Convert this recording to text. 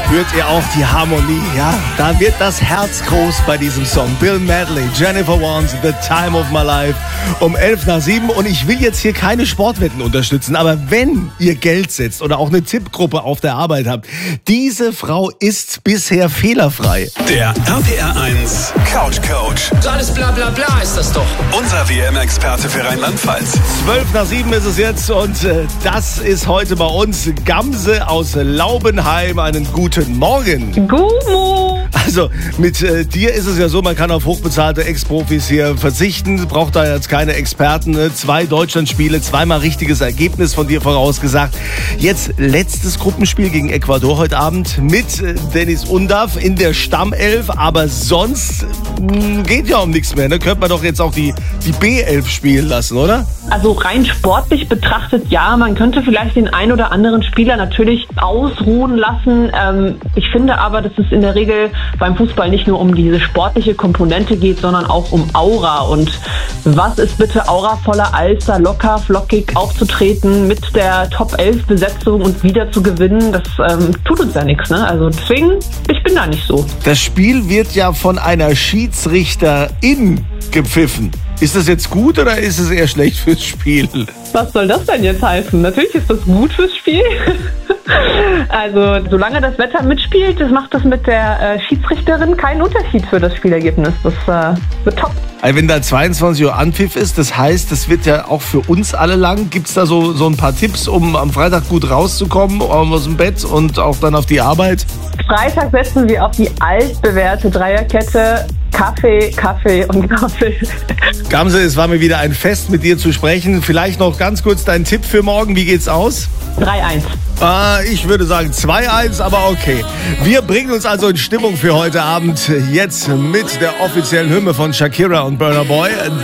Spürt ihr auch die Harmonie, ja? Da wird das Herz groß bei diesem Song. Bill Medley, Jennifer Warnes, The Time of My Life, um 6:11. Und ich will jetzt hier keine Sportwetten unterstützen, aber wenn ihr Geld setzt oder auch eine Tippgruppe auf der Arbeit habt, diese Frau ist bisher fehlerfrei. Der RPR1 Couch Coach. So alles bla bla bla ist das doch. Unser WM-Experte für Rheinland-Pfalz. 6:12 ist es jetzt und das ist heute bei uns Gamse aus Laubenheim. Einen guten Morgen. Gumo. Also mit dir ist es ja so, man kann auf hochbezahlte Ex-Profis hier verzichten, braucht da jetzt keine Experten. 2 Deutschlandspiele, 2-mal richtiges Ergebnis von dir vorausgesagt. Jetzt letztes Gruppenspiel gegen Ecuador heute Abend mit Dennis Undav in der Stammelf, aber sonst geht ja um nichts mehr. Ne? Könnte man doch jetzt auch die B11 spielen lassen, oder? Also rein sportlich betrachtet, ja, man könnte vielleicht den ein oder anderen Spieler natürlich ausruhen lassen. Ich finde aber, dass es in der Regel beim Fußball nicht nur um diese sportliche Komponente geht, sondern auch um Aura. Und was ist bitte auravoller als da locker, flockig aufzutreten mit der Top-11-Besetzung und wieder zu gewinnen? Das tut uns ja nichts, ne? Also deswegen, ich bin da nicht so. Das Spiel wird ja von einer Schiedsrichterin gepfiffen. Ist das jetzt gut oder ist es eher schlecht fürs Spiel? Was soll das denn jetzt heißen? Natürlich ist das gut fürs Spiel. Also solange das Wetter mitspielt, das macht das mit der Schiedsrichterin keinen Unterschied für das Spielergebnis. Das wird top. Also wenn da 22 Uhr Anpfiff ist, das heißt, das wird ja auch für uns alle lang. Gibt es da so ein paar Tipps, um am Freitag gut rauszukommen aus dem Bett und auch dann auf die Arbeit? Freitag setzen wir auf die altbewährte Dreierkette. Kaffee, Kaffee und Kaffee. Gamse, es war mir wieder ein Fest, mit dir zu sprechen. Vielleicht noch ganz kurz dein Tipp für morgen. Wie geht's aus? 3-1. Ich würde sagen 2-1, aber okay. Wir bringen uns also in Stimmung für heute Abend. Jetzt mit der offiziellen Hymne von Shakira und Burna Boy.